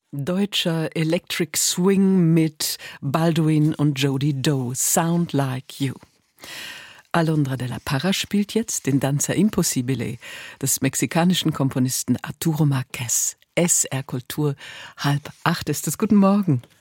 Deutscher Electric Swing mit Balduin und Jody Doe, Sound Like You. Alondra de la Parra spielt jetzt den Danza Impossibile des mexikanischen Komponisten Arturo Márquez. SR Kultur, 7:30 ist es. Guten Morgen.